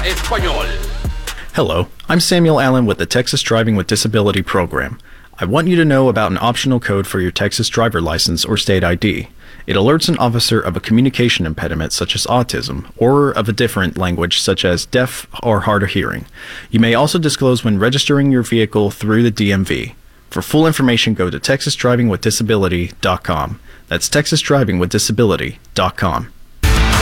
habla español. Hello, I'm Samuel Allen with the Texas Driving with Disability program. I want you to know about an optional code for your Texas driver license or state ID. It alerts an officer of a communication impediment such as autism, or of a different language such as deaf or hard of hearing. You may also disclose when registering your vehicle through the DMV. For full information, go to texasdrivingwithdisability.com. That's texasdrivingwithdisability.com.